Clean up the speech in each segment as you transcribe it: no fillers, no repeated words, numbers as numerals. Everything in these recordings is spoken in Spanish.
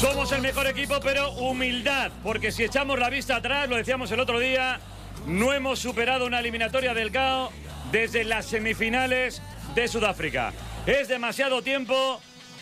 Somos el mejor equipo, pero humildad, porque si echamos la vista atrás, lo decíamos el otro día, no hemos superado una eliminatoria del CAO desde las semifinales de Sudáfrica. Es demasiado tiempo,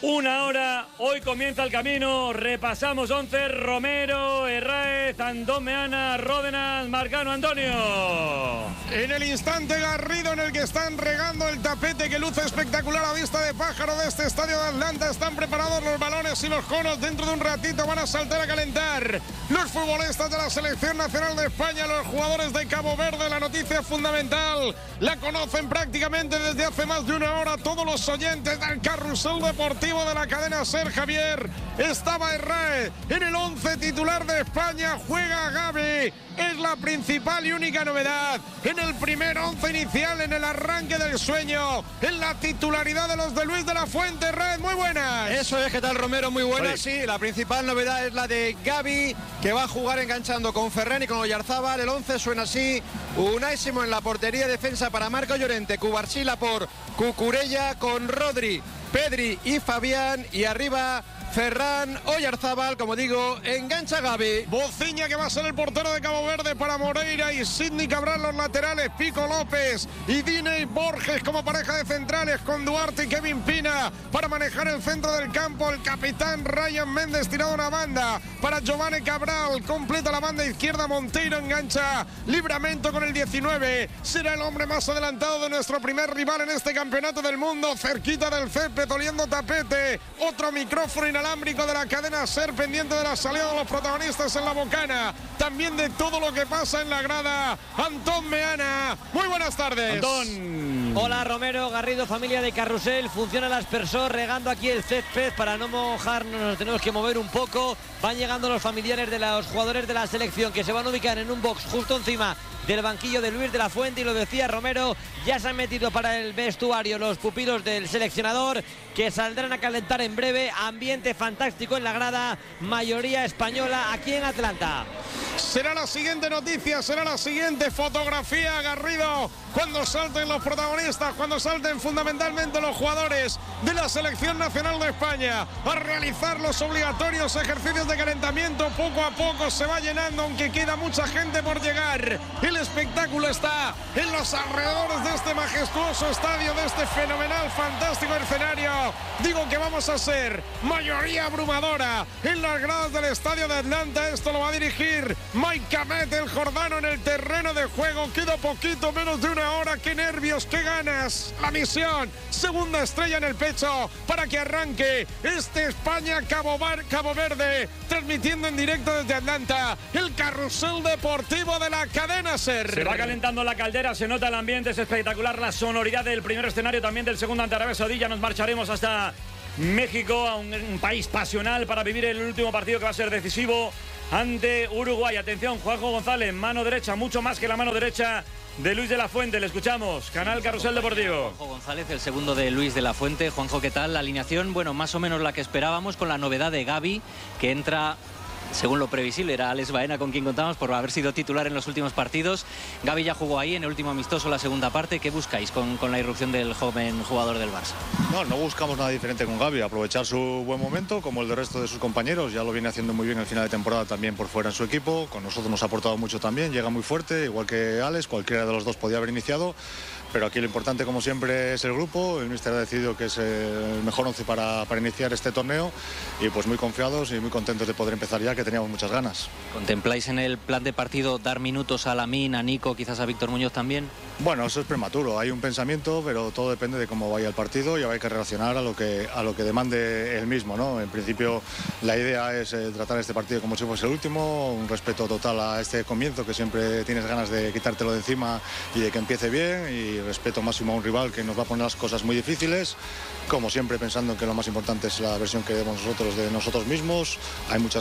1 hora, hoy comienza el camino, repasamos 11, Romero, Herráez, Antón Meana, Ródenas, Marcano, Antonio. En el instante Garrido en el que están regando el tapete que luce espectacular a vista de pájaro de este estadio de Atlanta. Están preparados los balones y los conos. Dentro de un ratito van a saltar a calentar los futbolistas de la Selección Nacional de España, los jugadores de Cabo Verde. La noticia fundamental la conocen prácticamente desde hace más de 1 hora todos los oyentes del carrusel deportivo de la cadena SER. Javier, estaba Herráez en el 11 titular de España, juega Gavi. Es la principal y única novedad en el primer 11 inicial, en el arranque del sueño, en la titularidad de los de Luis de la Fuente. Red, muy buenas. Eso es, ¿qué tal, Romero? Muy buenas. Sí, la principal novedad es la de Gavi, que va a jugar enganchando con Ferran y con Oyarzábal. El 11 suena así: Unai Simón en la portería, defensa para Marco Llorente, Cubarsí por Cucurella, con Rodri, Pedri y Fabián, y arriba Ferran, Oyarzábal, como digo, engancha Gavi. Bociña, que va a ser el portero de Cabo Verde para Moreira, y Sidney Cabral los laterales, Pico López y Diney Borges como pareja de centrales, con Duarte y Kevin Pina para manejar el centro del campo. El capitán Ryan Méndez tirado a una banda para Giovanni Cabral, completa la banda izquierda. Monteiro engancha Livramento con el 19, será el hombre más adelantado de nuestro primer rival en este campeonato del mundo, cerquita del césped, oliendo tapete. Otro micrófono inalámbrico de la cadena SER, pendiente de la salida de los protagonistas en la bocana, también de todo lo que pasa en la grada. Antón Meana, muy buenas tardes. Antón. Hola, Romero, Garrido, familia de Carrusel. Funciona el aspersor regando aquí el césped. Para no mojarnos nos tenemos que mover un poco. Van llegando los familiares de los jugadores de la selección, que se van a ubicar en un box justo encima del banquillo de Luis de la Fuente. Y lo decía Romero, ya se han metido para el vestuario los pupilos del seleccionador, que saldrán a calentar en breve. Ambiente fantástico en la grada, mayoría española aquí en Atlanta. Será la siguiente noticia, será la siguiente fotografía, Garrido, cuando salten los protagonistas, cuando salten fundamentalmente los jugadores de la Selección Nacional de España a realizar los obligatorios ejercicios de calentamiento. Poco a poco se va llenando, aunque queda mucha gente por llegar. El espectáculo está en los alrededores de este majestuoso estadio, de este fenomenal, fantástico escenario. Digo que vamos a ser mayoría abrumadora en las gradas del estadio de Atlanta. Esto lo va a dirigir Mike Hamed, el jordano, en el terreno de juego. Queda poquito menos de 1 hora. Qué nervios, qué ganas. La misión, segunda estrella en el pecho para que arranque este España-Cabo Verde, transmitiendo en directo desde Atlanta el carrusel deportivo de la cadena SER. Se va calentando la caldera, se nota el ambiente, es espectacular la sonoridad del primer escenario, también del segundo ante Arabia Saudí. Ya nos marcharemos hasta México, a un país pasional, para vivir el último partido que va a ser decisivo ante Uruguay. Atención, Juanjo González, mano derecha, mucho más que la mano derecha de Luis de la Fuente. Le escuchamos, Canal Carrusel Deportivo. Juanjo González, el segundo de Luis de la Fuente. Juanjo, ¿qué tal? La alineación, bueno, más o menos la que esperábamos, con la novedad de Gavi, que entra, según lo previsible, era Alex Baena con quien contamos por haber sido titular en los últimos partidos. Gavi ya jugó ahí en el último amistoso, la segunda parte. ¿Qué buscáis con la irrupción del joven jugador del Barça? No buscamos nada diferente con Gavi, aprovechar su buen momento como el del resto de sus compañeros. Ya lo viene haciendo muy bien el final de temporada también por fuera en su equipo. Con nosotros nos ha aportado mucho también, llega muy fuerte, igual que Alex. Cualquiera de los dos podía haber iniciado, pero aquí lo importante, como siempre, es el grupo. El míster ha decidido que es el mejor 11 para iniciar este torneo, y pues muy confiados y muy contentos de poder empezar ya, que teníamos muchas ganas. ¿Contempláis en el plan de partido dar minutos a Lamine, a Nico, quizás a Víctor Muñoz también? Bueno, eso es prematuro, hay un pensamiento, pero todo depende de cómo vaya el partido, y hay que reaccionar a lo que demande él mismo, ¿no? En principio la idea es tratar este partido como si fuese el último, un respeto total a este comienzo, que siempre tienes ganas de quitártelo de encima y de que empiece bien, y respeto máximo a un rival que nos va a poner las cosas muy difíciles, como siempre pensando que lo más importante es la versión que demos nosotros de nosotros mismos. Hay muchas ganas de empezar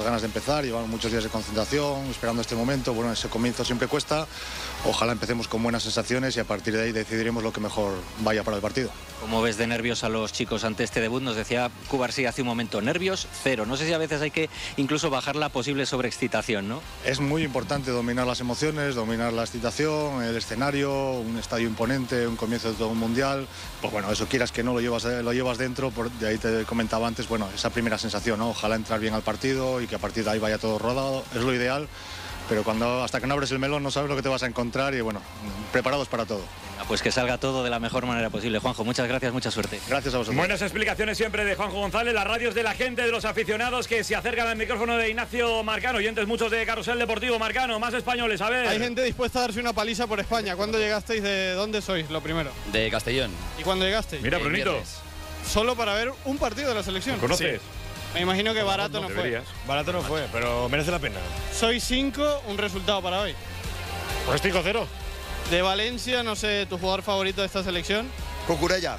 empezar, llevamos muchos días de concentración, esperando este momento. Bueno, ese comienzo siempre cuesta. Ojalá empecemos con buenas sensaciones y a partir de ahí decidiremos lo que mejor vaya para el partido. ¿Cómo ves de nervios a los chicos ante este debut? Nos decía Cubarsí hace un momento, nervios cero. No sé si a veces hay que incluso bajar la posible sobreexcitación, ¿no? Es muy importante dominar las emociones, dominar la excitación, el escenario, un estadio imponente, un comienzo de todo un mundial. Pues bueno, eso quieras que no lo llevas dentro, de ahí te comentaba antes, bueno, esa primera sensación, ¿no? Ojalá entrar bien al partido y que a partir de ahí vaya todo rodado, es lo ideal. Pero hasta que no abres el melón no sabes lo que te vas a encontrar y bueno, preparados para todo. Pues que salga todo de la mejor manera posible. Juanjo, muchas gracias, mucha suerte. Gracias a vosotros. Buenas explicaciones siempre de Juanjo González, las radios de la gente, de los aficionados que se acercan al micrófono de Ignacio Marcano, oyentes muchos de Carrusel Deportivo. Marcano, más españoles, a ver. Hay gente dispuesta a darse una paliza por España. ¿Cuándo llegasteis? ¿De dónde sois, lo primero? De Castellón. ¿Y cuándo llegasteis? Mira, Brunito. Solo para ver un partido de la selección. ¿Lo conoces? Sí. Me imagino que barato no deberías. fue. Barato no fue, pero merece la pena. Sois 5, un resultado para hoy. Pues 5-0. De Valencia, no sé, tu jugador favorito de esta selección. Cucurella.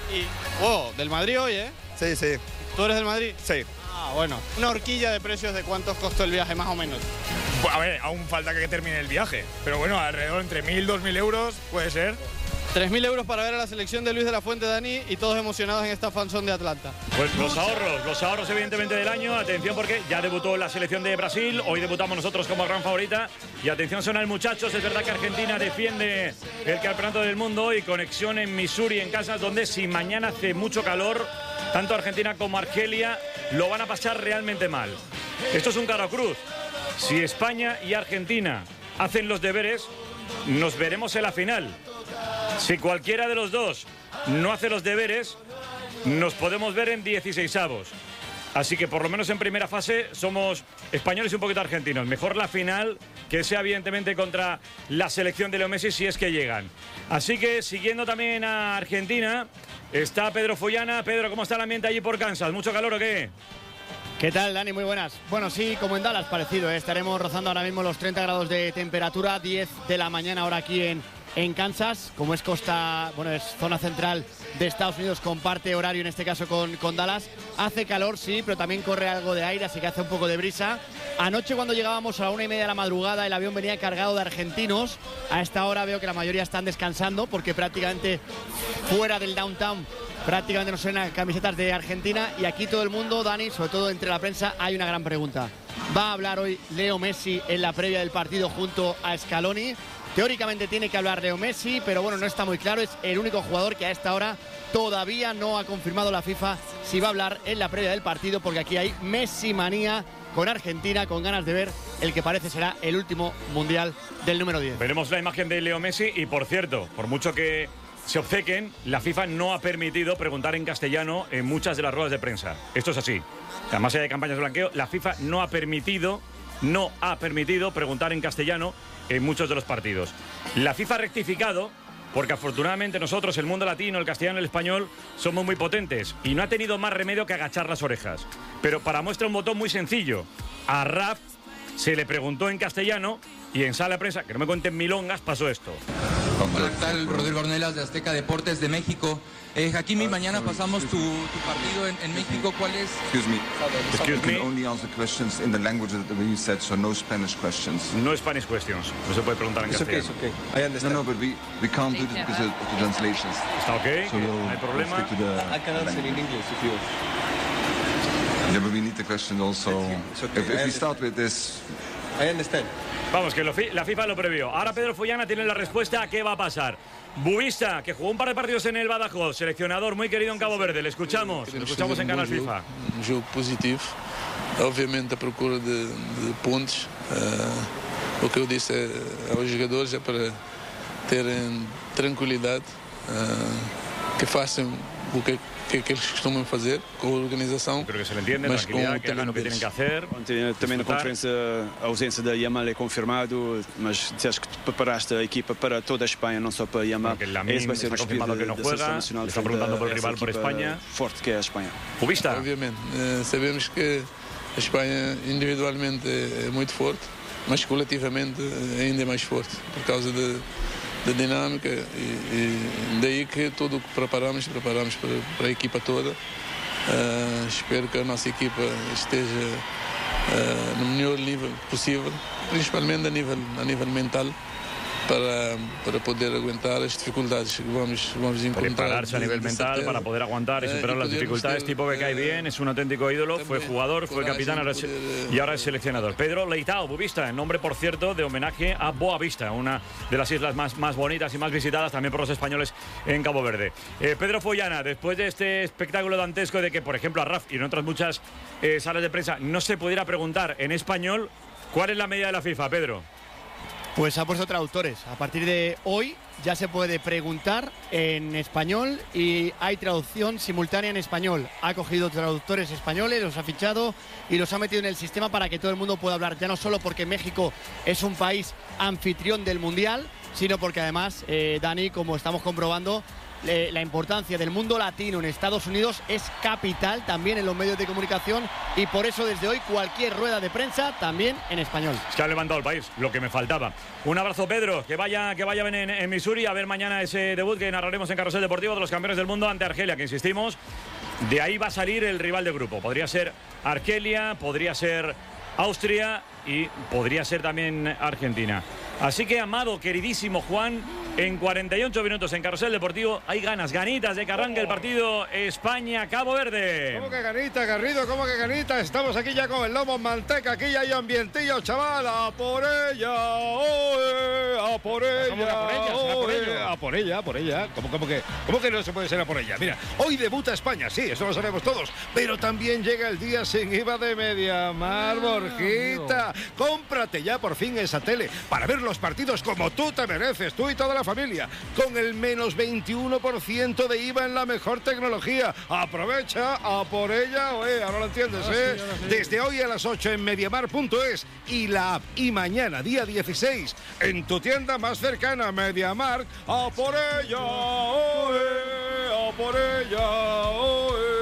Y, del Madrid hoy, ¿eh? Sí, sí. ¿Tú eres del Madrid? Sí. Ah, bueno. Una horquilla de precios de cuántos costó el viaje, más o menos. Pues, a ver, aún falta que termine el viaje. Pero bueno, alrededor entre 1.000 y 2.000 euros puede ser. 3.000 euros para ver a la selección de Luis de la Fuente, Dani, y todos emocionados en esta fanzón de Atlanta. Pues los ahorros evidentemente del año. Atención porque ya debutó la selección de Brasil, hoy debutamos nosotros como gran favorita. Y atención son muchachos, es verdad que Argentina defiende el campeonato del mundo y conexión en Missouri, en Kansas, donde si mañana hace mucho calor, tanto Argentina como Argelia lo van a pasar realmente mal. Esto es un caro cruz. Si España y Argentina hacen los deberes, nos veremos en la final. Si cualquiera de los dos no hace los deberes, nos podemos ver en 16avos. Así que por lo menos en primera fase somos españoles y un poquito argentinos. Mejor la final que sea evidentemente contra la selección de Leo Messi si es que llegan. Así que siguiendo también a Argentina está Pedro Follana. Pedro, ¿cómo está el ambiente allí por Kansas? ¿Mucho calor o qué? ¿Qué tal, Dani? Muy buenas. Bueno, sí, como en Dallas, parecido, ¿eh? Estaremos rozando ahora mismo los 30 grados de temperatura, 10 de la mañana ahora aquí en Kansas. Como es costa, bueno, es zona central de Estados Unidos, comparte horario en este caso con Dallas. Hace calor, sí, pero también corre algo de aire, así que hace un poco de brisa. Anoche cuando llegábamos a la 1:30 de la madrugada, el avión venía cargado de argentinos. A esta hora veo que la mayoría están descansando porque prácticamente fuera del downtown prácticamente no suenan camisetas de Argentina. Y aquí todo el mundo, Dani, sobre todo entre la prensa, hay una gran pregunta. ¿Va a hablar hoy Leo Messi en la previa del partido junto a Scaloni? Teóricamente tiene que hablar Leo Messi, pero bueno, no está muy claro. Es el único jugador que a esta hora todavía no ha confirmado la FIFA si va a hablar en la previa del partido, porque aquí hay Messi manía con Argentina, con ganas de ver el que parece será el último mundial del número 10. Veremos la imagen de Leo Messi y, por cierto, por mucho que se obcequen, la FIFA no ha permitido preguntar en castellano en muchas de las ruedas de prensa. Esto es así. Además de campañas de blanqueo, la FIFA no ha permitido preguntar en castellano en muchos de los partidos. La FIFA ha rectificado porque afortunadamente nosotros, el mundo latino, el castellano y el español, somos muy potentes y no ha tenido más remedio que agachar las orejas. Pero para muestra un botón muy sencillo. A Raf se le preguntó en castellano y en sala de prensa, que no me cuenten milongas, pasó esto. Hola, ¿qué tal? Rodrigo Ornelas de Azteca Deportes de México. Hakimi, mañana pasamos tu partido en México. ¿Cuál es? Excuse me. You can only answer questions in the language that we said, so no Spanish questions. No Spanish questions. No se puede preguntar en castellano. It's okay. I understand. No, but we can't do this because of the translations. ¿Está ok? So no hay problema. I can answer in English if you. Yeah, but we need the question also. Okay. If we start with this. I understand. Vamos, que la FIFA lo previó. Ahora Pedro Follana tiene la respuesta a qué va a pasar. Bubista, que jugó un par de partidos en el Badajoz, seleccionador muy querido en Cabo Verde. Le escuchamos en Canal FIFA. Un jogo positivo, obviamente a procura de pontos. O que eu disse aos jogadores é para terem tranquilidade, que façam o que eles costumam fazer com a organização. Creo que se le entiende, mas com que hagan lo que tienen que hacer. Também na conferência a ausência da Yamal é confirmado, mas disseste que preparaste a equipa para toda a Espanha, não só para Yamal. Esse vai ser o confirmado que não juega. Está perguntando por el rival por Espanha. Forte que é a Espanha. Bubista. Obviamente, sabemos que a Espanha individualmente é muito forte, mas coletivamente ainda é mais forte por causa da dinâmica e daí que tudo o que preparamos para a equipa toda. Espero que a nossa equipa esteja no melhor nível possível, principalmente a nível mental, para poder aguantar las dificultades que vamos a encontrar. Prepararse a nivel mental para poder aguantar y superar las dificultades. Tipo que cae bien, es un auténtico ídolo, fue jugador, fue capitán y ahora es seleccionador. Pedro Leitao, Boavista, en nombre, por cierto, de homenaje a Boavista, una de las islas más bonitas y más visitadas también por los españoles en Cabo Verde. Pedro Follana, después de este espectáculo dantesco de que, por ejemplo, a Raf y en otras muchas salas de prensa no se pudiera preguntar en español, ¿cuál es la medida de la FIFA, Pedro? Pues ha puesto traductores. A partir de hoy ya se puede preguntar en español y hay traducción simultánea en español. Ha cogido traductores españoles, los ha fichado y los ha metido en el sistema para que todo el mundo pueda hablar. Ya no solo porque México es un país anfitrión del Mundial, sino porque además, Dani, como estamos comprobando, la importancia del mundo latino en Estados Unidos es capital también en los medios de comunicación y por eso desde hoy cualquier rueda de prensa también en español. Es que ha levantado el país, lo que me faltaba. Un abrazo, Pedro, que vaya bien en Missouri a ver mañana ese debut que narraremos en Carrusel Deportivo de los campeones del mundo ante Argelia, que insistimos, de ahí va a salir el rival de grupo. Podría ser Argelia, podría ser Austria y podría ser también Argentina. Así que, amado, queridísimo Juan, en 48 minutos en Carrusel Deportivo hay ganitas de que arranque el partido España-Cabo Verde. ¿Cómo que ganita, Garrido? ¿Cómo que ganita? Estamos aquí ya con el lomo manteca, aquí ya hay ambientillo, chaval. ¡A por ella! ¡Oe! ¡A por ella! ¡A por ella! ¿Cómo que no se puede ser a por ella? Mira, hoy debuta España, sí, eso lo sabemos todos, pero también llega el día sin IVA de Mediamar, Borjita. Cómprate ya por fin esa tele para ver los partidos como tú te mereces, tú y toda la familia, con el menos 21% de IVA en la mejor tecnología. Aprovecha, a por ella, ahora lo entiendes, ¿eh? Desde hoy a las 8 en mediamar.es y la app, y mañana, día 16, en tu tienda más cercana, Mediamar. A por ella, a por ella,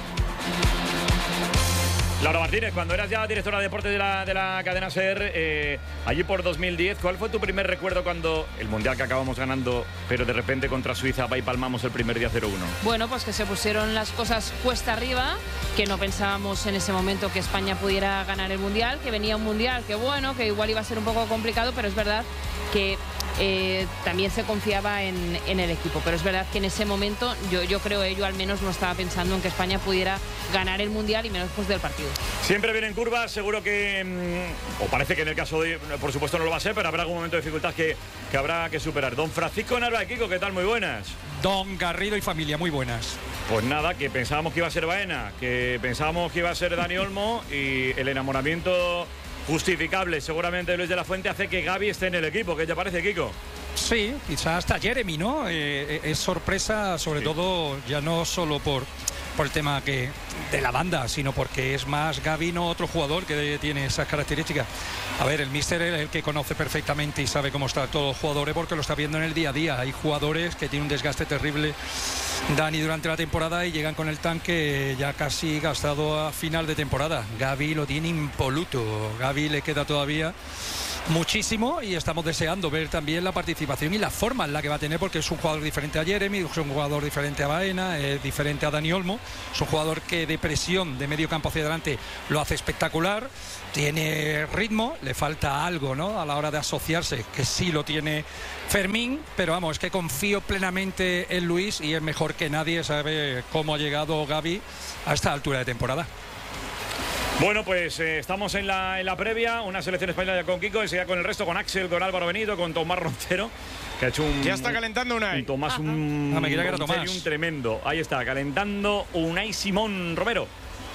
Laura Martínez, cuando eras ya directora de deportes de la cadena SER, allí por 2010, ¿cuál fue tu primer recuerdo cuando el Mundial que acabamos ganando, pero de repente contra Suiza va y palmamos el primer día 0-1? Bueno, pues que se pusieron las cosas cuesta arriba, que no pensábamos en ese momento que España pudiera ganar el Mundial, que venía un Mundial, que bueno, que igual iba a ser un poco complicado, pero es verdad que también se confiaba en el equipo, pero es verdad que en ese momento yo creo, yo al menos no estaba pensando en que España pudiera ganar el Mundial y menos después del partido. Siempre vienen curvas, seguro que, o parece que en el caso de, por supuesto no lo va a ser, pero habrá algún momento de dificultad que habrá que superar. Don Francisco Narváez, Kiko, ¿qué tal? Muy buenas. Don Garrido y familia, muy buenas. Pues nada, que pensábamos que iba a ser Baena, que pensábamos que iba a ser Dani Olmo y el enamoramiento justificable seguramente de Luis de la Fuente hace que Gavi esté en el equipo. ¿Qué te parece, Kiko? Sí, quizás hasta Jeremy, ¿no? Es sorpresa, sobre todo, ya no solo por el tema de la banda, sino porque es más Gavi, no otro jugador que tiene esas características. A ver, el míster es el que conoce perfectamente y sabe cómo están todos los jugadores porque lo está viendo en el día a día. Hay jugadores que tienen un desgaste terrible, Dani, durante la temporada y llegan con el tanque ya casi gastado a final de temporada. Gavi lo tiene impoluto. Gavi le queda todavía muchísimo y estamos deseando ver también la participación y la forma en la que va a tener, porque es un jugador diferente a Jeremy, es un jugador diferente a Baena, es diferente a Dani Olmo, es un jugador que de presión de medio campo hacia adelante lo hace espectacular, tiene ritmo, le falta algo, ¿no?, a la hora de asociarse, que sí lo tiene Fermín, pero vamos, es que confío plenamente en Luis y es mejor que nadie, sabe cómo ha llegado Gavi a esta altura de temporada. Bueno, pues estamos en la previa, una selección española con Kiko, enseguida con el resto, con Axel, con Álvaro Benito, con Tomás Roncero, que ha hecho un... Ya está calentando Unai. Un Tomás, un tremendo. Ahí está, calentando Unai Simón Romero.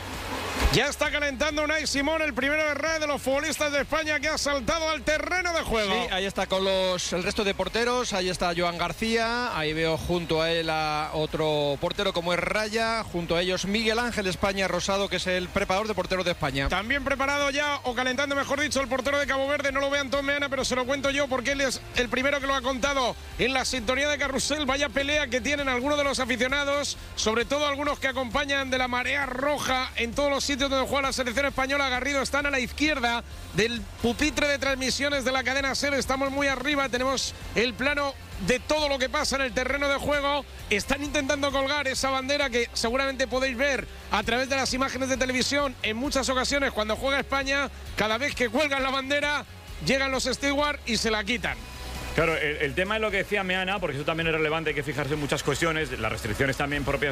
Ya está calentando Unai Simón, el primero de red de los futbolistas de España que ha saltado al terreno de juego. Sí, ahí está con el resto de porteros, ahí está Joan García, ahí veo junto a él a otro portero como es Raya, junto a ellos Miguel Ángel España Rosado, que es el preparador de porteros de España. También preparado ya, o calentando mejor dicho, el portero de Cabo Verde, no lo vean Tom Meana, pero se lo cuento yo porque él es el primero que lo ha contado en la sintonía de Carrusel. Vaya pelea que tienen algunos de los aficionados, sobre todo algunos que acompañan de la marea roja en todos los sitios sitios donde juega la selección española. Garrido, están a la izquierda del pupitre de transmisiones de la cadena SER. Estamos muy arriba, tenemos el plano de todo lo que pasa en el terreno de juego. Están intentando colgar esa bandera que seguramente podéis ver a través de las imágenes de televisión en muchas ocasiones cuando juega España. Cada vez que cuelgan la bandera, llegan los stewards y se la quitan. Claro, el tema es lo que decía Meana, porque eso también es relevante, hay que fijarse en muchas cuestiones, las restricciones también propias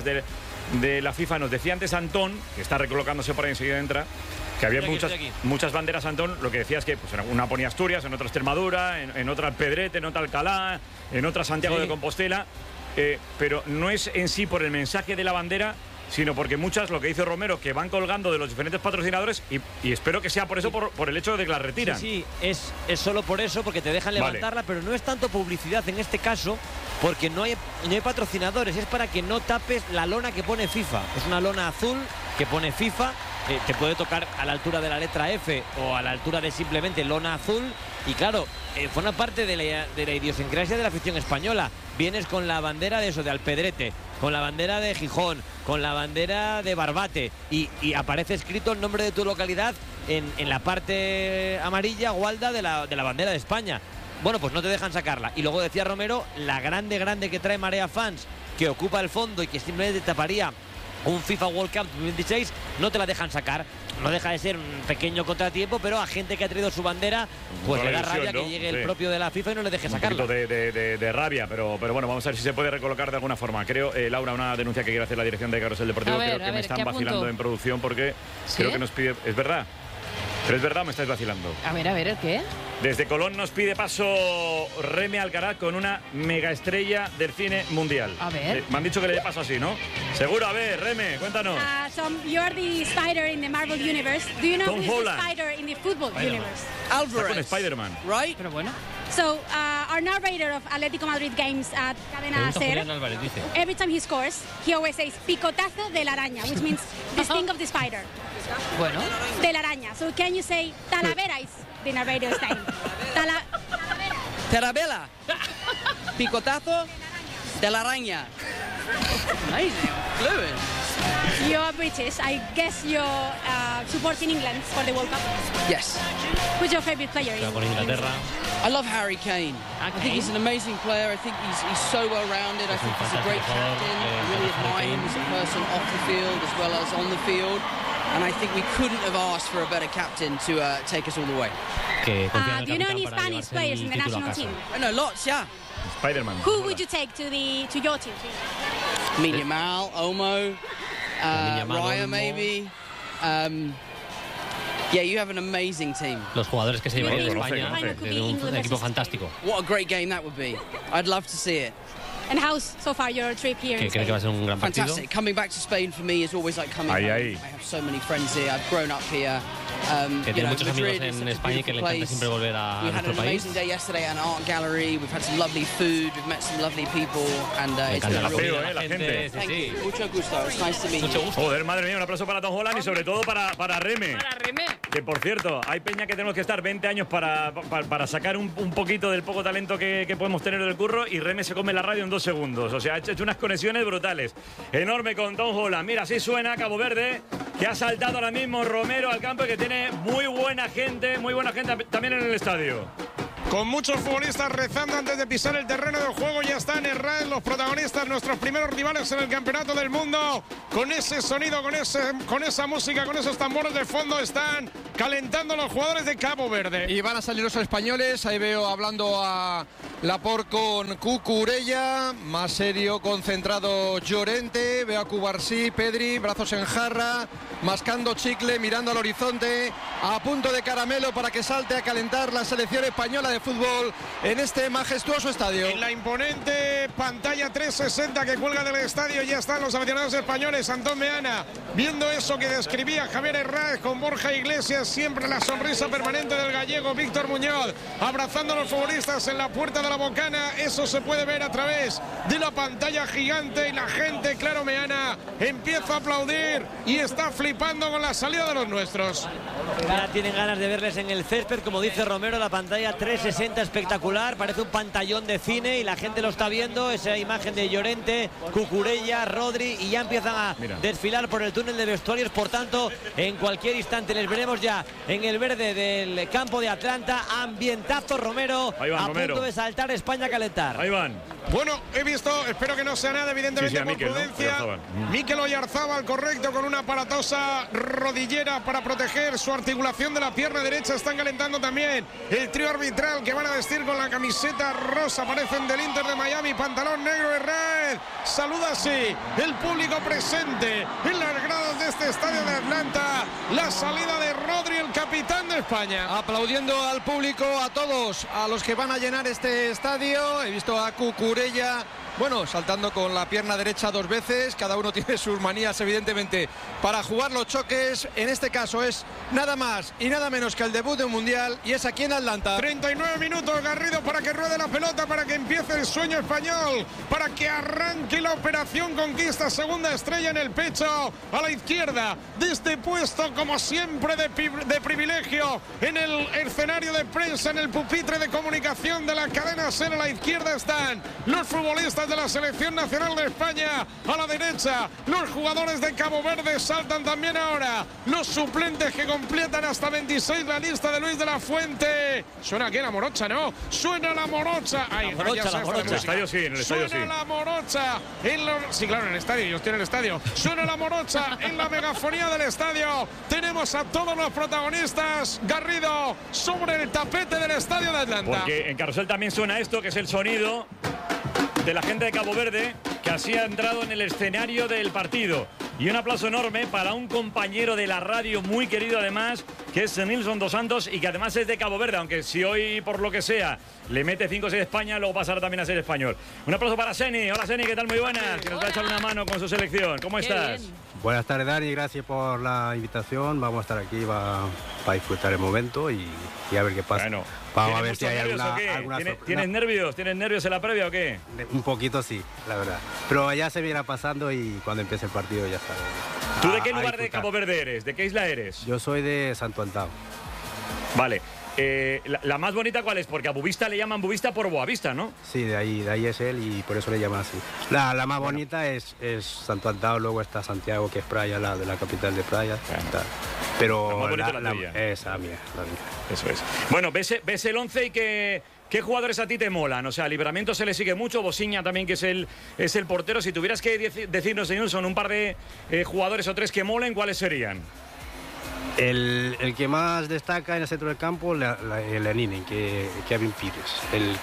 de la FIFA. Nos decía antes Antón, que está recolocándose por ahí, enseguida entra, que había muchas banderas, Antón. Lo que decía es que pues, en una ponía Asturias, en otra Extremadura, en otra Pedrete, en otra Alcalá, en otra Santiago de Compostela, pero no es en sí por el mensaje de la bandera, sino porque muchas, lo que dice Romero, que van colgando de los diferentes patrocinadores y espero que sea por eso, por el hecho de que la retiran. Sí, es solo por eso, porque te dejan levantarla, pero no es tanto publicidad en este caso, porque no hay patrocinadores, es para que no tapes la lona que pone FIFA. Es una lona azul que pone FIFA, te puede tocar a la altura de la letra F o a la altura de simplemente lona azul, y claro, forma parte de la idiosincrasia de la afición española. Vienes con la bandera de Alpedrete, con la bandera de Gijón, con la bandera de Barbate y aparece escrito el nombre de tu localidad en la parte amarilla Gualda de la bandera de España. Bueno, pues no te dejan sacarla. Y luego decía Romero, la grande que trae Marea Fans, que ocupa el fondo y que simplemente taparía un FIFA World Cup 2026, no te la dejan sacar. No deja de ser un pequeño contratiempo, pero a gente que ha traído su bandera, pues le da rabia, ¿no? Que llegue el propio de la FIFA y no le deje sacarla. Un poquito de rabia, pero bueno, vamos a ver si se puede recolocar de alguna forma. Creo, Laura, una denuncia que quiere hacer la dirección de Carrusel Deportivo. Creo que me están vacilando en producción porque creo que nos pide... ¿Es verdad? ¿Pero es verdad o me estáis vacilando? A ver, ¿el qué? Desde Colón nos pide paso Reme Alcaraz con una mega estrella del cine mundial. A ver. Me han dicho que le dé paso así, ¿no? Seguro, a ver, Reme, cuéntanos. So you're the Spider in the Marvel universe. Do you know who's the Spider in the football universe? Alvarez. Con Spider-Man. Right? Pero bueno. So our narrator of Atlético Madrid games at Cadena SER, every time he scores, he always says picotazo de la araña, which means this thing of the spider. Bueno. De la araña. So can you say Talavera is the narrator's name? Tarabella. Picotazo de la araña. Amazing. Fluent. You're British. I guess you're supporting England for the World Cup. Yes. Who's your favorite player? I love Harry Kane. I think he's an amazing player. I think he's so well rounded. I think he's a great captain. I really admire him as a person off the field as well as on the field. And I think we couldn't have asked for a better captain to take us all the way. Do you know any Spanish players in the national team? I know lots, yeah. Spider-Man. Who would you take to your team? Lamine Yamal, Olmo, Raya maybe. Yeah, you have an amazing team. Los jugadores que se llevan de España, de un equipo fantástico. What a great game that would be. I'd love to see it. And how's so far your trip here in Spain? Que va a ser un gran partido. Fantastic. Coming back to Spain for me is always like coming home. I have so many friends here. I've grown up here. Que tiene muchos amigos en España y que le encanta siempre volver a nuestro país. We had an amazing day yesterday at an art gallery. We've had some lovely food. We've met some lovely people. And it's been a real la gente. Thank you. Mucho gusto. It's nice to meet you. Joder, madre mía, un aplauso para Tom Holland y sobre todo para Reme. Para Reme. Que por cierto, hay peña que tenemos que estar 20 años para sacar un poquito del poco talento que podemos tener del curro, y Reme se come la radio en 2 segundos. O sea, ha hecho unas conexiones brutales. Enorme con Tom Holland. Mira, así suena Cabo Verde, que ha saltado ahora mismo Romero al campo y que tiene muy buena gente también en el estadio. Con muchos futbolistas rezando antes de pisar el terreno de juego. Ya están en RAED los protagonistas, nuestros primeros rivales en el Campeonato del Mundo. Con ese sonido, con esa música, con esos tambores de fondo, están calentando los jugadores de Cabo Verde. Y van a salir los españoles. Ahí veo hablando a Laporte con Cucurella. Más serio, concentrado Llorente. Veo a Cubarsí, Pedri, brazos en jarra, mascando chicle, mirando al horizonte, a punto de caramelo para que salte a calentar la selección española de fútbol en este majestuoso estadio. En la imponente pantalla 360 que cuelga del estadio ya están los aficionados españoles. Antón Meana viendo eso que describía Javier Herráez con Borja Iglesias, siempre la sonrisa permanente del gallego Víctor Muñoz, abrazando a los futbolistas en la puerta de la Bocana. Eso se puede ver a través de la pantalla gigante y la gente claromeana empieza a aplaudir y está flipando con la salida de los nuestros. Ya tienen ganas de verles en el césped, como dice Romero, la pantalla 360 espectacular, parece un pantallón de cine y la gente lo está viendo, esa imagen de Llorente, Cucurella, Rodri, y ya empiezan a desfilar por el túnel de vestuarios. Por tanto, en cualquier instante les veremos ya en el verde del campo de Atlanta. Ambientazo, Romero, a punto de saltar España a calentar. Ahí van. Bueno, he visto, espero que no sea nada, evidentemente, sí, por Mikel, prudencia. ¿no? Mikel Oyarzábal, correcto, con una aparatosa rodillera para proteger su articulación de la pierna derecha. Están calentando también el trío arbitral que van a vestir con la camiseta rosa. Aparecen del Inter de Miami, pantalón negro de red. Saluda así el público presente en las gradas de este estadio de Atlanta. La salida de Rodri, el capitán de España. Aplaudiendo al público, a todos, a los que van a llenar este estadio. He visto a Cucurella, bueno, saltando con la pierna derecha 2 veces. Cada uno tiene sus manías, evidentemente, para jugar los choques. En este caso es nada más y nada menos que el debut de un mundial, y es aquí en Atlanta. 39 minutos, Garrido, para que ruede la pelota, para que empiece el sueño español, para que arranque la operación conquista. Segunda estrella en el pecho, a la izquierda de este puesto, como siempre, de privilegio en el escenario de prensa, en el pupitre de comunicación de la cadena SER. A la izquierda están los futbolistas de la selección nacional de España. A la derecha, los jugadores de Cabo Verde. Saltan también ahora los suplentes que completan hasta 26 la lista de Luis de la Fuente. Suena aquí la morocha, ¿no? Suena la morocha. Ahí, la morocha. En el estadio sí, en el estadio suena sí. La morocha. Sí, claro, en el estadio. Yo estoy en el estadio. Suena la morocha en la megafonía del estadio. Tenemos a todos los protagonistas, Garrido, sobre el tapete del estadio de Atlanta. Porque en Carrusel también suena esto, que es el sonido de la gente de Cabo Verde, que así ha entrado en el escenario del partido. Y un aplauso enorme para un compañero de la radio muy querido además, que es Nilson dos Santos, y que además es de Cabo Verde, aunque si hoy por lo que sea le mete 5 o 6 España, luego pasará también a ser español. Un aplauso para Seni. Hola Seni, ¿qué tal? Muy buenas. Que nos va a echar una mano con su selección. ¿Cómo estás? Buenas tardes, Dani, gracias por la invitación. Vamos a estar aquí para disfrutar el momento y a ver qué pasa. Bueno, vamos a ver si hay alguna ¿Tienes nervios? ¿Tienes nervios en la previa o qué? Un poquito sí, la verdad. Pero ya se viene pasando y cuando empiece el partido ya está. ¿Tú de qué lugar de Cabo Verde eres? ¿De qué isla eres? Yo soy de Santo Antão. Vale. La más bonita, ¿cuál es? Porque a Boavista le llaman Boavista por Boavista, ¿no? Sí, de ahí es él y por eso le llaman así. La más bonita es Santo Antão, luego está Santiago, que es Praia, de la capital de Praia. Pero la más bonita la tuya. Esa mía, la mía. Eso es. Bueno, ves el 11 y ¿qué jugadores a ti te molan? O sea, a Livramento se le sigue mucho, Bosiña también, que es el portero. Si tuvieras que decirnos, señor, son un par de jugadores o 3 que molen, ¿cuáles serían? El que más destaca en el centro del campo, el Lenine, Kevin Pires, el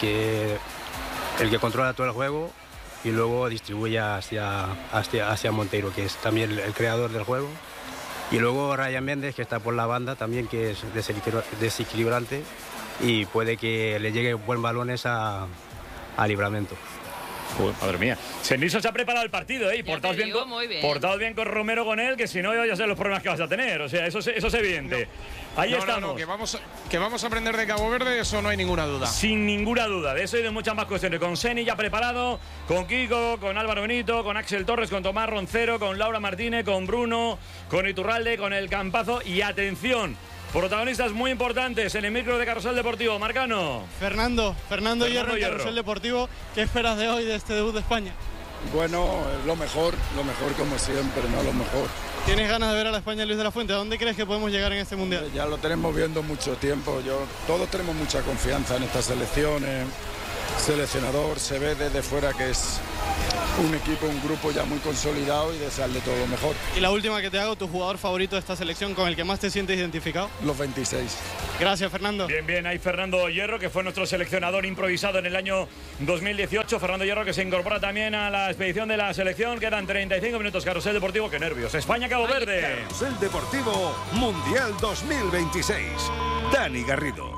que controla todo el juego y luego distribuye hacia Monteiro, que es también el creador del juego. Y luego Ryan Méndez, que está por la banda también, que es desequilibrante y puede que le llegue buen balones a Livramento. Madre mía. Nilson se ha preparado el partido, ¿eh? Y portaos bien con Romero, con él, que si no ya sé los problemas que vas a tener. O sea, eso es evidente. Ahí estamos. Que vamos a aprender de Cabo Verde, eso no hay ninguna duda. Sin ninguna duda, de eso y de muchas más cuestiones. Con Seni ya preparado, con Kiko, con Álvaro Benito, con Axel Torres, con Tomás Roncero, con Laura Martínez, con Bruno, con Iturralde, con El Campazo. Y atención, protagonistas muy importantes en el micro de Carrusel Deportivo. Marcano. Fernando Hierro en Carrusel Deportivo. ¿Qué esperas de hoy, de este debut de España? Bueno, lo mejor como siempre, no lo mejor. ¿Tienes ganas de ver a la España Luis de la Fuente? ¿A dónde crees que podemos llegar en este Mundial? Ya lo tenemos viendo mucho tiempo. Todos tenemos mucha confianza en estas selecciones. Seleccionador se ve desde fuera que es un equipo, un grupo ya muy consolidado y desearle todo lo mejor. Y la última que te hago, tu jugador favorito de esta selección, con el que más te sientes identificado. Los 26. Gracias, Fernando. Bien, ahí Fernando Hierro, que fue nuestro seleccionador improvisado en el año 2018. Fernando Hierro, que se incorpora también a la expedición de la selección. Quedan 35 minutos. Carrusel Deportivo, qué nervios. España-Cabo Verde. Carrusel Deportivo Mundial 2026. Dani Garrido.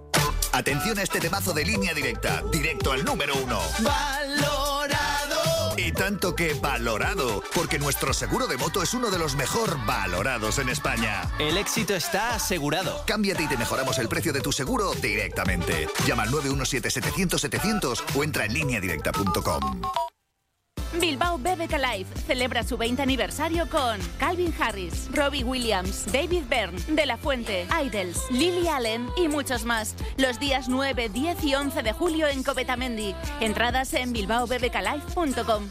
Atención a este temazo de Línea Directa, directo al número 1. Valorado. Y tanto que valorado, porque nuestro seguro de moto es uno de los mejor valorados en España. El éxito está asegurado. Cámbiate y te mejoramos el precio de tu seguro directamente. Llama al 917-700-700 o entra en lineadirecta.com. Bilbao BBK Live celebra su 20 aniversario con Calvin Harris, Robbie Williams, David Byrne, De La Fuente, Idols, Lily Allen y muchos más. Los días 9, 10 y 11 de julio en Covetamendi. Entradas en bilbaobbklive.com.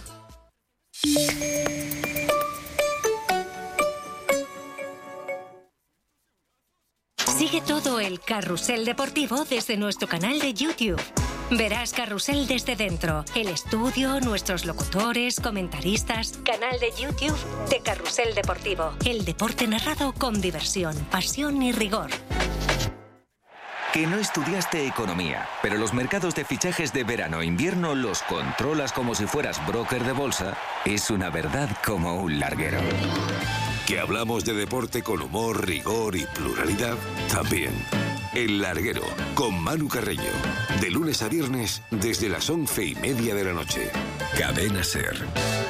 Sigue todo el carrusel deportivo desde nuestro canal de YouTube. Verás Carrusel desde dentro, el estudio, nuestros locutores, comentaristas. Canal de YouTube de Carrusel Deportivo. El deporte narrado con diversión, pasión y rigor. Que no estudiaste economía, pero los mercados de fichajes de verano e invierno los controlas como si fueras broker de bolsa, es una verdad como un larguero. Que hablamos de deporte con humor, rigor y pluralidad, también. El Larguero, con Manu Carreño. De lunes a viernes, desde las 11:30 de la noche. Cadena SER.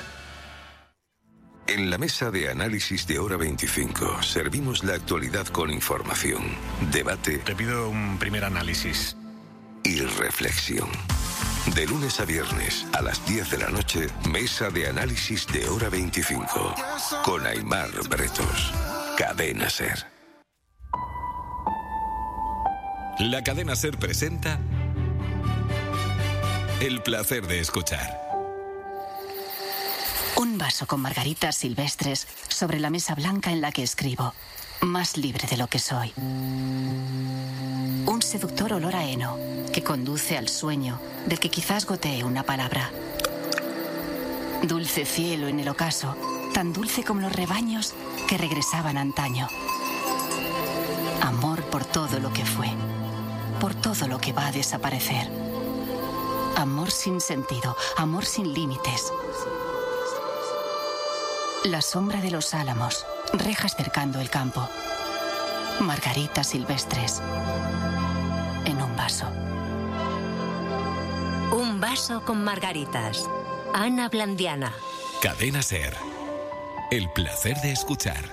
En la mesa de análisis de Hora 25, servimos la actualidad con información, debate... Te pido un primer análisis. Y reflexión. De lunes a viernes, a las 10 de la noche, mesa de análisis de Hora 25. Con Aimar Bretos. Cadena SER. La Cadena SER presenta El placer de escuchar. Un vaso con margaritas silvestres sobre la mesa blanca en la que escribo, más libre de lo que soy. Un seductor olor a heno que conduce al sueño del que quizás gotee una palabra. Dulce cielo en el ocaso, tan dulce como los rebaños que regresaban antaño. Amor por todo lo que fue, por todo lo que va a desaparecer. Amor sin sentido, amor sin límites. La sombra de los álamos, rejas cercando el campo. Margaritas silvestres en un vaso. Un vaso con margaritas. Ana Blandiana. Cadena SER. El placer de escuchar.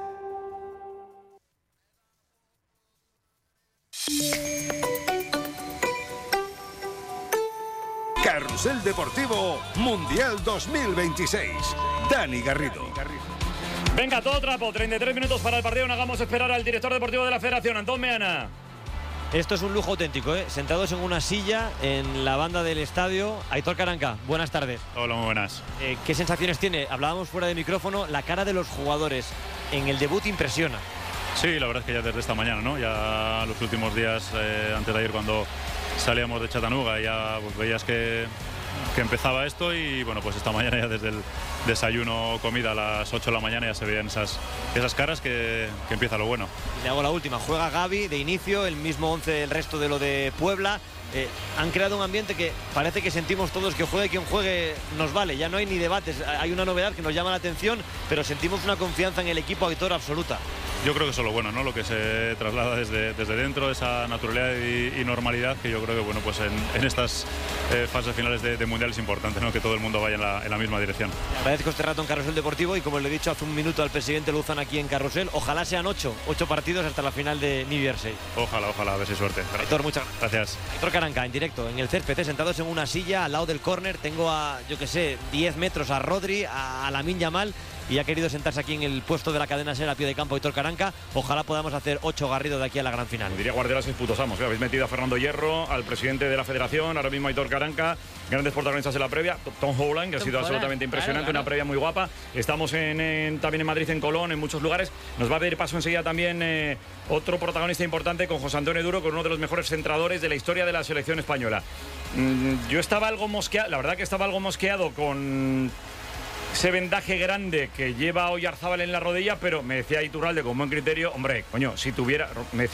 Carrusel Deportivo Mundial 2026. Dani Garrido. Venga, todo trapo, 33 minutos para el partido. No hagamos esperar al director deportivo de la Federación, Antón Meana. Esto es un lujo auténtico, ¿eh? Sentados en una silla en la banda del estadio. Aitor Caranca, buenas tardes. Hola, muy buenas. ¿Qué sensaciones tiene? Hablábamos fuera de micrófono, la cara de los jugadores en el debut impresiona. Sí, la verdad es que ya desde esta mañana, ¿no? Ya los últimos días, antes de ayer, cuando salíamos de Chattanooga, ya pues, veías que empezaba esto y bueno, pues esta mañana ya desde el desayuno, comida a las 8 de la mañana ya se veían esas caras que empieza lo bueno. Y le hago la última, juega Gavi de inicio, el mismo 11 el resto de lo de Puebla. Han creado un ambiente que parece que sentimos todos que juegue quien juegue nos vale, ya no hay ni debates, hay una novedad que nos llama la atención, pero sentimos una confianza en el equipo Aitor absoluta. Yo creo que eso es lo bueno, ¿no? Lo que se traslada desde dentro, esa naturalidad y normalidad que yo creo que bueno, pues en estas fases finales de Mundial es importante, ¿no? Que todo el mundo vaya en la misma dirección. Agradezco este rato en Carrusel Deportivo y como le he dicho hace un minuto al presidente Luzán aquí en Carrusel, ojalá sean 8 partidos hasta la final de New Jersey. Ojalá, a ver si suerte. Aitor, muchas gracias. Aitor Caranca, en directo, en el césped, sentados en una silla al lado del córner. Tengo a, 10 metros a Rodri, a Lamine Yamal, y ha querido sentarse aquí en el puesto de la cadena SER a pie de campo Aitor Caranca. Ojalá podamos hacer 8 Garrido de aquí a la gran final. Diría Guardiola 6 putos amos. Habéis metido a Fernando Hierro, al presidente de la Federación, ahora mismo Aitor Caranca, grandes protagonistas de la previa, Tom Holland, que ha sido absolutamente impresionante, una previa muy guapa. Estamos también en Madrid, en Colón, en muchos lugares. Nos va a pedir paso enseguida también otro protagonista importante con José Antonio Duro, con uno de los mejores centradores de la historia de la selección española. Yo estaba algo mosqueado, la verdad que estaba algo mosqueado con ese vendaje grande que lleva Oyarzábal en la rodilla, pero me decía Iturralde con buen criterio, hombre, coño, si tuviera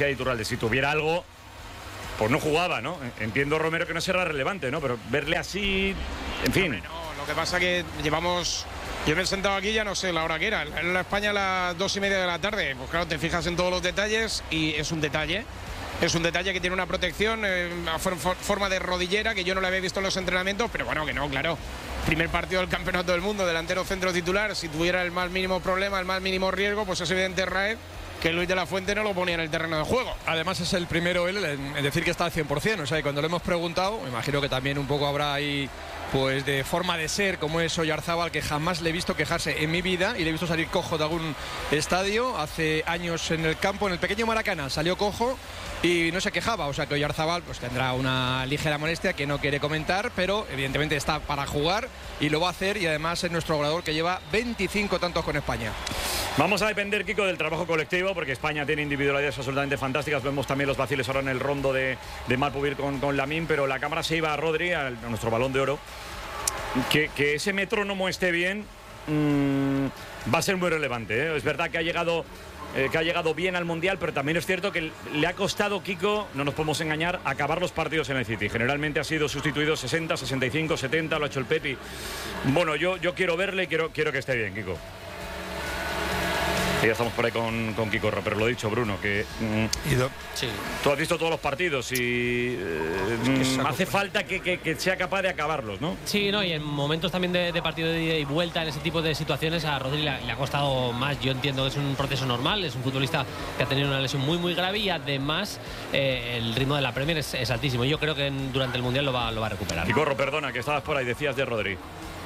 algo, pues no jugaba, ¿no? Entiendo, Romero, que no será relevante, ¿no? Pero verle así, en fin. Hombre, no, lo que pasa que yo me he sentado aquí, ya no sé la hora que era, en la España a las 2:30 de la tarde, pues claro, te fijas en todos los detalles y es un detalle. Es un detalle que tiene una protección a forma de rodillera que yo no la había visto en los entrenamientos, pero bueno, que no, claro. primer partido del Campeonato del Mundo, delantero centro titular, si tuviera el más mínimo problema, el más mínimo riesgo, pues es evidente Raed que Luis de la Fuente no lo ponía en el terreno de juego. Además es el primero él en decir que está al 100%, o sea, y cuando le hemos preguntado, me imagino que también un poco habrá ahí pues de forma de ser, como es Oyarzábal, que jamás le he visto quejarse en mi vida y le he visto salir cojo de algún estadio. Hace años en el campo, en el pequeño Maracaná, salió cojo y no se quejaba, o sea que Oyarzábal pues tendrá una ligera molestia que no quiere comentar, pero evidentemente está para jugar y lo va a hacer, y además es nuestro goleador que lleva 25 tantos con España. Vamos a depender, Kiko, del trabajo colectivo, porque España tiene individualidades absolutamente fantásticas. Vemos también los vaciles ahora en el rondo de Malpubir con Lamine, pero la cámara se iba a Rodri, a nuestro Balón de Oro. Que ese metrónomo esté bien va a ser muy relevante, ¿eh? Es verdad que ha llegado bien al Mundial, pero también es cierto que le ha costado, Kiko, no nos podemos engañar, acabar los partidos en el City. Generalmente ha sido sustituido 60, 65, 70, lo ha hecho el Pepi. Bueno, yo quiero verle y quiero que esté bien, Kiko. Y ya estamos por ahí con Kiko, pero lo he dicho, Bruno, que sí. Tú has visto todos los partidos y hace falta que sea capaz de acabarlos, ¿no? Sí, no, y en momentos también de partido de ida y vuelta, en ese tipo de situaciones, a Rodri le ha costado más. Yo entiendo que es un proceso normal, es un futbolista que ha tenido una lesión muy, muy grave, y además el ritmo de la Premier es altísimo. Yo creo que durante el Mundial lo va a recuperar. Kiko, perdona, que estabas por ahí, decías de Rodri.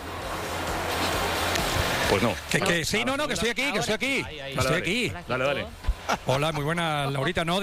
Pues no. Sí, no, que estoy aquí, que estoy aquí. Estoy aquí. Dale. Hola, muy buena, Laurita, ¿no?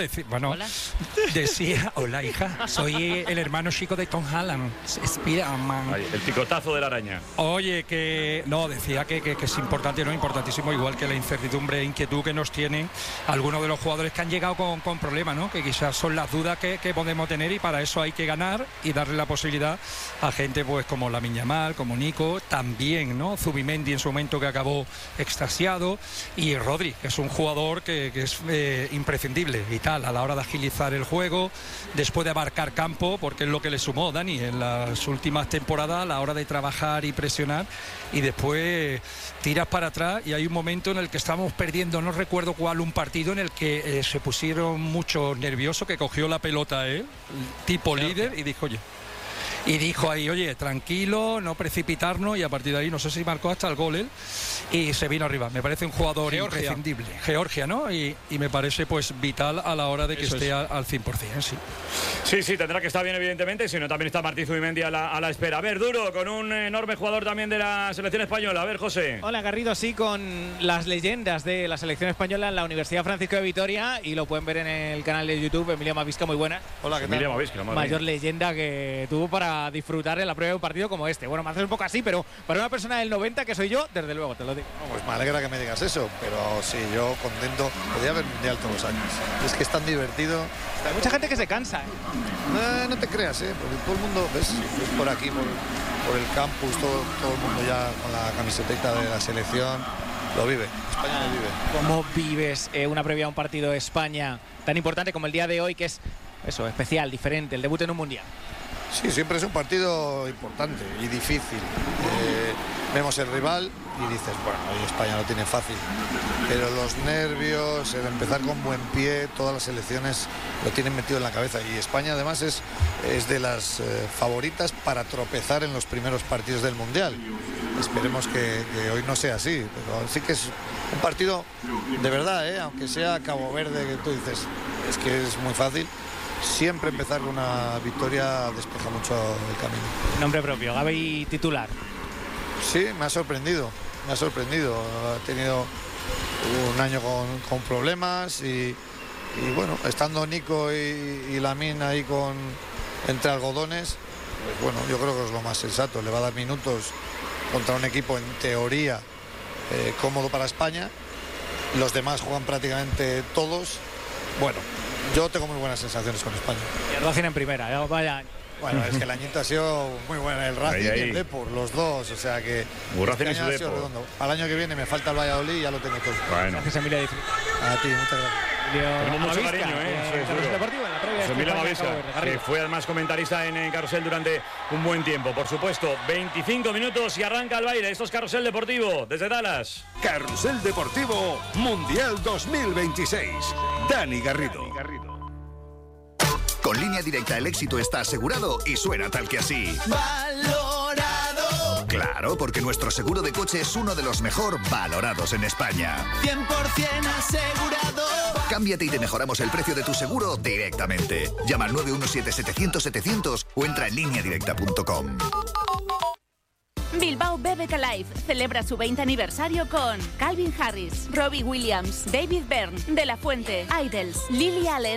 Decía, hola, hija, soy el hermano chico de Tom Holland, Spiderman. El picotazo de la araña. Oye, decía que es importante, ¿no? Importantísimo, igual que la incertidumbre e inquietud que nos tienen algunos de los jugadores que han llegado con problemas, ¿no? Que quizás son las dudas que podemos tener, y para eso hay que ganar y darle la posibilidad a gente pues como Lamine Yamal, como Nico, también, ¿no? Zubimendi en su momento, que acabó extasiado, y Rodri, que es un jugador que es imprescindible, vital a la hora de agilizar el juego, después de abarcar campo, porque es lo que le sumó Dani en las últimas temporadas a la hora de trabajar y presionar, y después tiras para atrás, y hay un momento en el que estamos perdiendo, no recuerdo cuál, un partido en el que se pusieron mucho nerviosos, que cogió la pelota él, tipo líder, y dijo oye, tranquilo, no precipitarnos, y a partir de ahí no sé si marcó hasta el gol él, y se vino arriba. Me parece un jugador imprescindible. Georgia, ¿no? Y me parece pues vital a la hora de que esté al 100%, sí. Sí, tendrá que estar bien, evidentemente, si no también está Martí Zubimendi a la espera. A ver, Duro, con un enorme jugador también de la selección española. A ver, José. Hola, Garrido, sí, con las leyendas de la selección española en la Universidad Francisco de Vitoria, y lo pueden ver en el canal de YouTube. Emilio Mavisca, muy buena. Hola, ¿qué tal? Emilio Mavisca, mayor leyenda que tuvo para disfrutar en la prueba de un partido como este. Bueno, me haces un poco así, pero para una persona del 90 que soy yo, desde luego, te lo digo. Pues me alegra que me digas eso, pero sí, yo contento. Podría haber mundial todos los años. Es que es tan divertido. Hay mucha gente que se cansa, No te creas, porque todo el mundo, ves por aquí, por el campus, todo el mundo ya con la camiseta de la selección lo vive. España lo vive. ¿Cómo vives una previa a un partido de España tan importante como el día de hoy, que es eso, especial, diferente, el debut en un mundial? Sí, siempre es un partido importante y difícil. Vemos el rival y dices, bueno, hoy España lo tiene fácil. Pero los nervios, el empezar con buen pie, todas las selecciones lo tienen metido en la cabeza. Y España además es de las favoritas para tropezar en los primeros partidos del Mundial. Esperemos que hoy no sea así. Pero sí que es un partido de verdad, aunque sea Cabo Verde, que tú dices, es que es muy fácil. Siempre empezar con una victoria despeja mucho el camino. Nombre propio, Gavi titular. Sí, me ha sorprendido. Ha tenido un año con problemas y bueno, estando Nico y Lamine ahí entre algodones, pues bueno, yo creo que es lo más sensato. Le va a dar minutos contra un equipo en teoría cómodo para España. Los demás juegan prácticamente todos. Bueno, yo tengo muy buenas sensaciones con España. Y el Racing en primera, vaya. Bueno, es que el añito ha sido muy bueno, el Racing y el Depor, los dos, o sea que Racing y su Depor. Al año que viene me falta el Valladolid y ya lo tengo todo. Bueno. Gracias, Emilia. A ti, muchas gracias. Tenemos mucho cariño, Emilia Mavisca, que fue además comentarista en Carrusel durante un buen tiempo. Por supuesto, 25 minutos y arranca el baile. Esto es Carrusel Deportivo, desde Dallas. Carrusel Deportivo, Mundial 2026. Dani Garrido. Con Línea Directa el éxito está asegurado y suena tal que así. Valorado. Claro, porque nuestro seguro de coche es uno de los mejor valorados en España. 100% asegurado. Cámbiate y te mejoramos el precio de tu seguro directamente. Llama al 917-700-700 o entra en lineadirecta.com. Bilbao BBK Live celebra su 20 aniversario con Calvin Harris, Robbie Williams, David Byrne, De La Fuente, Idols, Lily Allen